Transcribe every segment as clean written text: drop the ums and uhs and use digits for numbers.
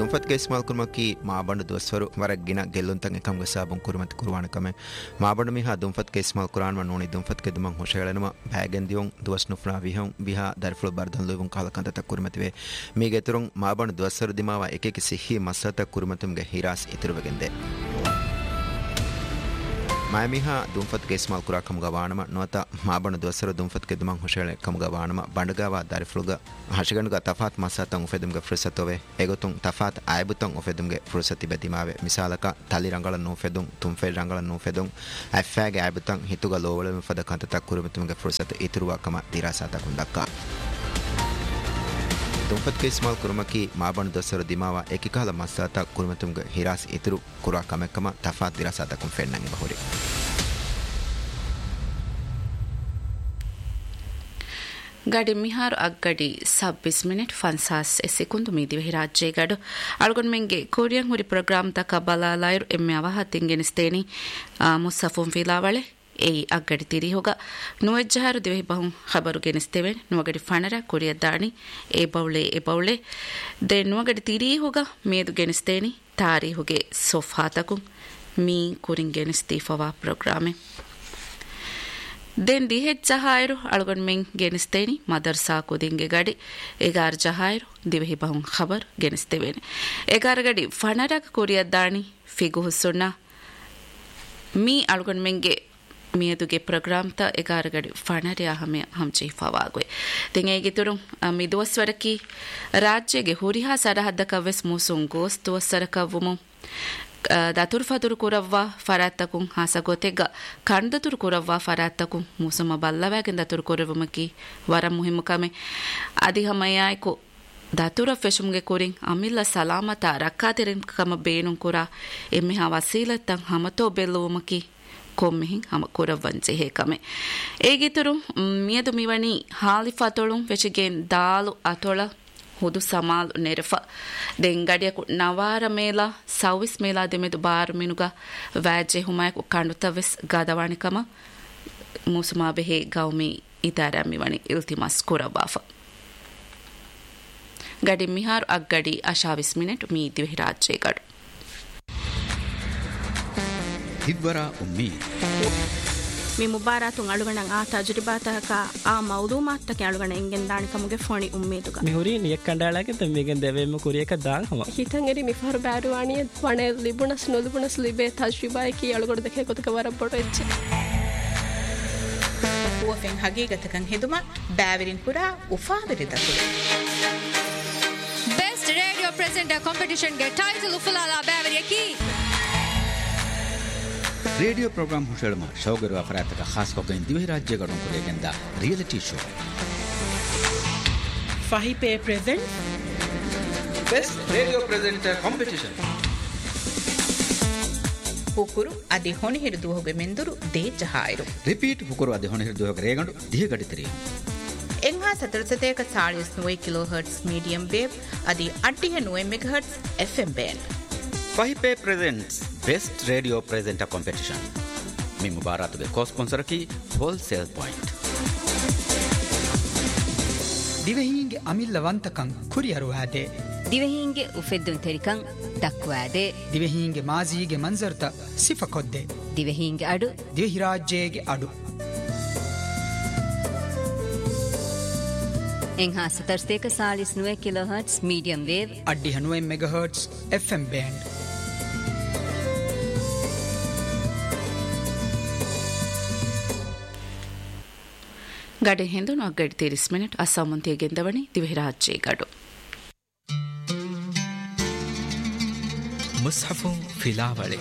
ದುಂಫತ್ ಕೆ ಇಸ್ಮಾಲ್ ಕುರ್ಮಕಿ ಮಾಬಂಡು ದೋಸ್ವರು ವರಗ್ಗಿನ ಗೆಲ್ಲುಂತಂಗೆ ಕಮ್ಗೆ ಸಾಬುಂ ಕುರುಮತಿ ಕುರುವಾಣ ಕಮೆ ಮಾಬಂಡು ಮಿಹಾ ದುಂಫತ್ ಕೆ ಇಸ್ಮಾಲ್ ಕುರಾನ್ ವನ್ನೋಣಿ ದುಂಫತ್ ಕೆ ದುಮಂ ಹುಷೇಳನುಮ ಬ್ಯಾಗೆಂದಿಯೊಂ ದುವಸ್ನುಫ್ರಾ ವಿಹಂ ವಿಹಾ ದರ್ಫುಳು ಬರ್ದನ್ ಲುವುಂ ಕಾಲಕಂತ ಕುರುಮತಿವೆ ಮೀಗೆ ತುರುಂ ಮಾಬಂಡು ದೋಸ್ವರು ದಿಮಾವ ಏಕೆಕಿ ಸಿಹಿ ಮಸ್ಸತ ಕುರುಮತುಂಗೆ ಹಿರಾಸ್ ಇತಿರುವಗೆಂದೆ ಮಾಯಮಿಹಾ ದುಂಫತ್ ಕೆ ಇಸ್ಮಾಲ್ ಕುರಾ ಕಮ್ಗ ವಾಣಮ ನೋತ ಮಾಬಣ ದೋಸರ ದುಂಫತ್ ಕೆ ದುಮಂ ಹುಷೇಳೆ ಕಮ್ಗ ವಾಣಮ ಬಂಡಗಾವ ದಾರಿಫ್ಲುಗ ಹಶಗಣುಗ ತಫಾತ್ ಮಸಾತಂ ಉಫೆದುಮ್ಗೆ ಫುರ್ಸತೋವೆ ಎಗೊತುಂ ತಫಾತ್ ಆಯಬುತಂ ಉಫೆದುಮ್ಗೆ ಫುರ್ಸತಿ ಬೆದಿಮಾವೆ ಮಿಸಾಲಕ ತಲಿ ರಂಗಳನ್ನು ಉಫೆದುಂ ತುಂಫೆ ರಂಗಳನ್ನು ಉಫೆದುಂ ಅಫ್ಫಾಗೆ ಆಯಬುತಂ ಹಿತುಗ ಲೋವಳ ಮಿಫದ ಕಂತ ತಕ್ಕುರುಮಿತುಮ್ಗೆ ಫುರ್ಸತ ಇತಿರುವ ಕಮ ದಿರಾಸಾತ ಕುಂದಕ್ಕ ದುಂಫತ್ ಕೆ ಇಸ್ಮಾಲ್ ಕುರುಮಕಿ ಮಾಬಣ ದೋಸರ ದಿಮಾವ ಏಕಿಕಾಲ ಮಸಾತ ಕುರುಮತುಮ್ಗೆ ಹಿರಾಸ್ ಇತಿರು ಕುರಾ ಕಮೆಕ್ಕಮ ತಫಾತ್ ದಿರಾಸಾತ ಕುಂ ಫೆನ್ನಂಗೆ ಬಹುರಿ ಗಡಿ ಮಿಹಾರು ಅಗ್ಗಡಿ 26 ಮಿನಿಟ್ 50 ಸೆಕೆಂಡ್ ಮೀದಿವೆ ರಾಜ್ಯ ಗಡು ಅಳ್ಗೊಂಡ್ ಮೆಂಗೆ ಕೊರಿಯನ್ ಹುರಿ ಪ್ರೋಗ್ರಾಮ್ ತಕ ಬಲಾಲೈರು ಎಮ್ಮೆ ಅವಹತ್ತಿಂಗೆನಿಸ್ತೇನಿ ಮುಸ್ಸಫುಂ ಫಿಲಾವಳೆ ಏ ಅಗ್ಗಡಿ ತಿರಿ ಹೋಗ ನುವೆಜ್ಜಹಾರು ದಿವೆ ಬಹುಂ ಖಬರು ಗೆನಿಸ್ತೇವೆ ನುವಗಡಿ ಫಣರ ಕೊರಿಯ ದಾಣಿ ಎ ಬೌಳೆ ದೆ ನುವಗಡಿ ತಿರಿ ಹೋಗ ಮೇದು ಗೆನಿಸ್ತೇನಿ ತಾರಿ ಹೋಗೆ ಸೋಫಾತಕು ಮೀ ಕುರಿನ್ ಗೆನಿಸ್ತಿ ಫವಾ ಪ್ರೋಗ್ರಾಮೆ ದೆನ್ ದಿಹೆಚ್ ಜಹಾಯರು ಅಳ್ಗೊಂಡ್ ಮೆಂಗ್ ಗೆನಿಸ್ತೇನಿ ಮದರ್ಸಾ ಕುದಿಂಗೆ ಗಡಿ 11 ಜಹಾಯರು ದಿವೆಹಿ ಬಹುಂ ಖಬರ್ ಗೆನಿಸ್ತೇವೇನೆ 11 ಗಡಿ ಫಣರಕ ಕೊರಿಯ ದಾಣಿ ಫಿಗು ಹುಸುಣ್ಣ ಮೀ ಅಳ್ಗೊಂಡ್ ಮೆಂಗೆ මියදුගේ ප්‍රග්‍රාම්ත 11 ගඩි ෆණරියා හම් චීෆාවාගොයි දෙන් ඒගේ තුරුම් මි දොස්වරකි රාජ්‍යගේ හුරිහා සරහද්දක වෙස් මුසුන් ගෝස් දොස්සරකවුමු දතුරු ෆතුරු කුරවවා ෆරාත්තකුන් හාසගොතෙග කණ්දතුරු කුරවවා ෆරාත්තකුන් මුසම බල්ලවැගෙන් දතුරු කුරවමකි වරම් මුහිමකමෙ අධිහමයායිකු දතුර ෆෙෂුම්ගේ කුරින් අමිල්ල සලාමත රක්කාතිරින් කම බේනුන් කුරා එම්මෙහා වසීලත්තන් හමතෝ බෙල්ලුවමකි ಕೊಮ್ಮೆಹಿಂ ಹಮ ಕೊರವಂಚೆ ಹೇಕಮೆ ಏಗಿತರು ಮಿಯದು ಮಿವಣಿ ಹಾಲಿಫಾತೊಳು ವೆಚಿಗೆನ್ ದಾಲು ಅತೊಳ ಹುದು ಸಮಾಲು ನೆರಫ ದೆಂಗಡಿಯಕು ನವಾರ ಮೇಲ ಸೌವಿಸ್ ಮೇಲ ದೆಮೆದು ಬಾರು ಮಿನುಗ ವ್ಯಾಜೆ ಹುಮಾಯಕು ಕಂಡುತವೆಸ್ ಗದವಾಣಿಕಮ ಮುಸುಮಾ ಬೆಹೆ ಗೌಮಿ ಇತಾರ ಮಿವಣಿ ಇಲ್ತಿಮಸ್ ಕೊರವಾಫ ಗಡಿ ಮಿಹಾರು ಅಗ್ಗಡಿ 20 ಮಿನಿಟ್ ಮೀ ದಿವೆ ರಾಜ್ಯ ಗಡು ಹಿವ್ವರ ಉಮ್ಮಿ ಮಿ ಮುಬಾರಾತು ಅಳುಗಣ ಆ ತಜರಿಬಾತಕ ಆ ಮೌಲೂಮಾತ್ ತ ಅಳುಗಣ ಎಂಗೆನ್ ದಾಣಿ ಕಮುಗೆ ಫೋಣಿ ಉಮ್ಮೀದುಗ ಮಿ ಹುರಿ ನಿಯ ಕಂಡಾಳಗೆ ತಮ್ಮಿಗೆನ್ ದೇವೆಮ ಕುರಿಯಕ ದಾಂ ಹಮ ಹಿತಂ ಎರಿ ಮಿ ಫರ್ ಬಾರುವಾಣಿಯ ವಣೆ ಲಿಬುಣಸ್ ನುಲುಬುಣಸ್ ಲಿಬೆ ತಜರಿಬಾಯಿ ಕಿ ಅಳುಗಡ ದಕೆ ಕೊತಕ ವರಬೊಡ ಎಚ್ಚೆ ಉಫೆನ್ ಹಗೀಗತಕಂ ಹಿದುಮ ಬಾವಿರಿನ್ ಪುರಾ ಉಫಾವಿರಿದಕು ಬೆಸ್ಟ್ ರೇಡಿಯೋ ಪ್ರೆಸೆಂಟರ್ ಕಾಂಪಿಟಿಷನ್ ಗೆ ಟೈಟಲ್ ಉಫಲಾಲ ಬಾವಿರಿಯಕಿ ರೇಡಿಯೋ ಪ್ರೋಗ್ರಾಮ್ ಹುಷೇಳಮ ಶೌಗರು ಅಫರಾತಕ ಖಾಸ್ ಕೊಗೈನ್ ದಿವೆ ರಾಜ್ಯ ಗಡಂ ಕುರಿಯಗೆಂದ ರಿಯಾಲಿಟಿ ಶೋ ಫಹಿಪೆ present best radio presenter competition ಹುಕುರು ಅದಿ ಹೊಣಿ ಹಿಡಿದು ಹೋಗೆ ಮೆಂದುರು ದೇ ಜಹಾಯರು ರಿಪೀಟ್ ಹುಕುರು ಅದಿ ಹೊಣಿ ಹಿಡಿದು ಹೋಗೆ ರೇಗಂಡು ದಿಹೆ ಗಡಿತಿರಿ ಎಂಹಾ ಸತರಸತೆಕ 49 ಕಿಲೋಹರ್ಟ್ಜ್ ಮೀಡಿಯಂ ವೇವ್ ಅದಿ 89 ಮೆಗಾಹರ್ಟ್ಜ್ ಎಫ್ಎಂ ಬ್ಯಾಂಡ್ ಫಹಿಪೆ presents best radio presenter competition ಮಿ ಮುಬಾರಾತುಗೆ ಕೋ ಸ್ಪಾನ್ಸರ್ ಕಿ ಹೋಲ್ಸೇಲ್ ಪಾಯಿಂಟ್ ದಿವೆಹೀಂಗೆ ಅಮಿಲ್ಲವಂತಕಂ ಕುರಿಯರು ಹಾದೆ ದಿವೆಹೀಂಗೆ ಉಫೆದ್ದುನ್ ತೆರಿಕಂ ದಕ್ವಾದೆ ದಿವೆಹೀಂಗೆ ಮಾಜಿಗೆ ಮಂಜರ್ತ ಸಿಫಕೊದ್ದೆ ದಿವೆಹೀಂಗೆ ಅಡು ದಿವೆಹಿ ರಾಜ್ಯಗೆ ಅಡು ಎಂಹಾ ಸತರ್ಸ್ತೇಕ 49 ಕಿಲೋಹರ್ಟ್ಜ್ ಮೀಡಿಯಂ ವೇವ್ ಅಡ್ಡಿ 90 ಮೆಗಾಹರ್ಟ್ಜ್ ಎಫ್ಎಂ ಬ್ಯಾಂಡ್ ಗಡೆ ಹಿಂದು ಅಗ್ಗಡಿ 30 ಮಿನಿಟ್ ಅಸಾಮಂತಿಯ ಗೆಂದವಣಿ ದಿವೆ ರಾಜ್ಯ ಗಡು ಮುಸ್ಹಫು ಫಿಲಾವಳೆ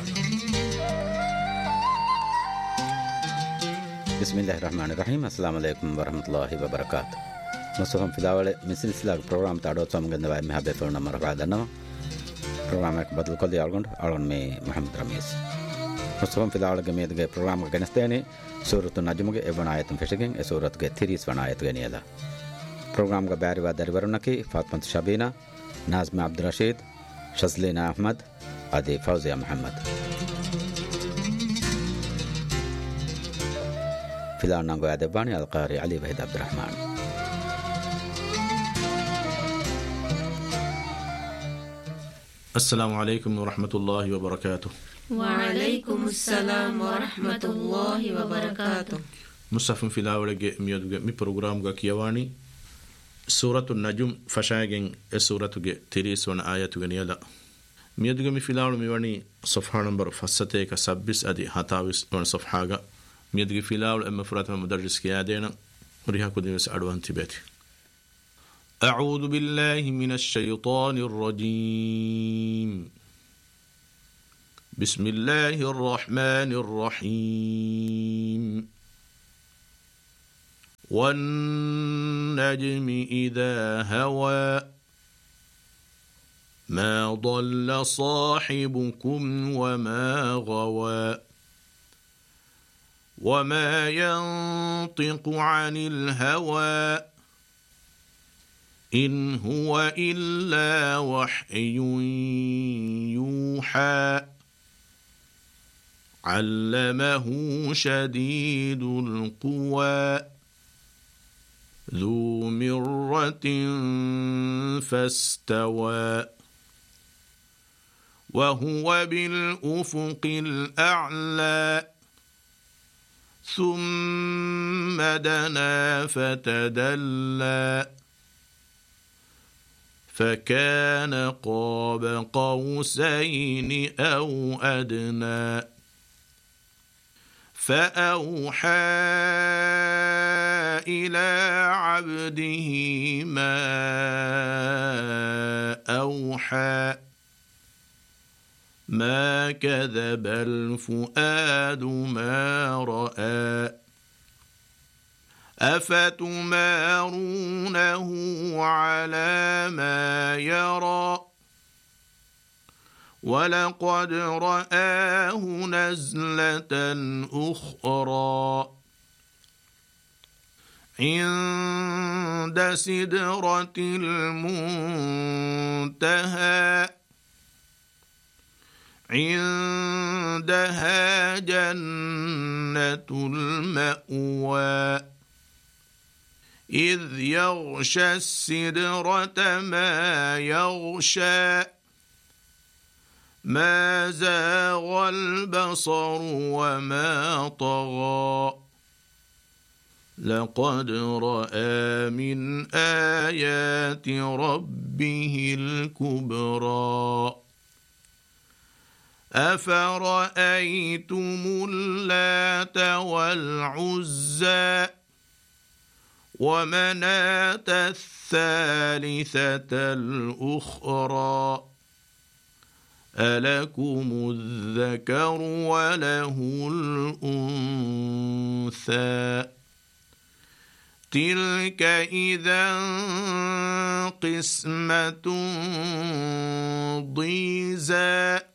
ಬಿಸ್ಮಿಲ್ಲಾಹಿರ್ ರಹಮಾನಿರ್ ರಹೀಮ್ ಅಸ್ಸಲಾಮು ಅಲೈಕುಂ ವರಹಮತುಲ್ಲಾಹಿ ವಬರಕಾತು ಮುಸ್ಹಫು ಫಿಲಾವಳೆ ಮಿಸಿಲ್ಸಿಲಾಗ ಪ್ರೋಗ್ರಾಮ್ ತಾಡೋ ತಮಗೆಂದವ ಮಹಬೆ ಫೋನ್ ನಂಬರ್ ಬಾದನ ಪ್ರೋಗ್ರಾಮ್ එක බදල් කොල්ල යාල්ගොಂಡು ಆಳನ್ ಮೇ ಮೊಹಮ್ಮದ್ ರಮೀಸ್ ಮುಸ್ಹಫು ಫಿಲಾವಳೆ ಮೇದಗೆ ಪ್ರೋಗ್ರಾಮ್ ಗೆನಸ್ತೇನೆ ಸೂರತ್ ನಜ್ಮ್ಗೆ ಎವನ ಆಯತಂ ಫೆಶಗೆನ್ ಎ ಸೂರತ್ಗೆ 30 ವನ ಆಯತ ಗೆನಿಯಲ ಪ್ರೋಗ್ರಾಮ್ ಗ ಬ್ಯಾರಿ ವಾದರಿ ವರುನಕಿ ಫಾತಿಮಾ ಶಬೀನಾ ನಾಜ್ಮಾ ಅಬ್ದುಲ್ ರಶೀದ್ ಶಜ್ಲೀನಾ ಅಹಮದ್ ಅದಿ ಫೌಜಿಯಾ ಮೊಹಮ್ಮದ್ ಫಿಲಾನ್ ನಂಗೋ ಅದಬಾನಿ ಅಲ್ಕಾರಿ ಅಲಿ ವಹೀದ್ ಅಬ್ದುಲ್ ರಹಮಾನ್ السلام عليكم ورحمة الله وبركاته. وعليكم السلام ورحمة الله وبركاته. مصحف في لاولة مي برنامج كيواني سورة النجم فشاعين سورة تريس آية غنيلا ميدغ مي في لاولة ميواني صفحة نمبر فستة كسبس أدي هتاوس من صفحة ميدغ في لاولة أما فرات مدرس كيادينا وريها كودينس أدوان تباتي. أعوذ بالله من الشيطان الرجيم. بسم الله الرحمن الرحيم. والنجم إذا هوى ما ضل صاحبكم وما غوى وما ينطق عن الهوى إن هو إلا وحي يوحى علمه شديد القوى ذو مرة فاستوى وهو بالأفق الأعلى ثم دنا فتدلى فكان قاب قوسين أو أدنى فأوحى إلى عبده ما أوحى ما كذب الفؤاد ما رأى أفتمارونه على ما يرى ولقد رآه نزلة أخرى عند سدرة المنتهى عندها جنة المأوى إذ يغشى السدرة ما يغشى ما زاغ البصر وما طغى لقد رأى من آيات ربه الكبرى أفرأيتم اللات والعزى ومناة الثالثة الأخرى ألكم الذكر وله الأنثى تلك إذا قسمة ضيزى